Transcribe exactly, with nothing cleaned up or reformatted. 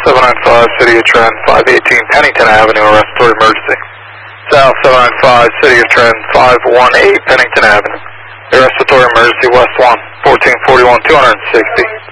seven nine five, City of Trent, five eighteen Pennington Avenue, respiratory emergency. South seven nine five, City of Trent, five one eight Pennington Avenue, respiratory emergency, West one, fourteen forty-one, two hundred sixty.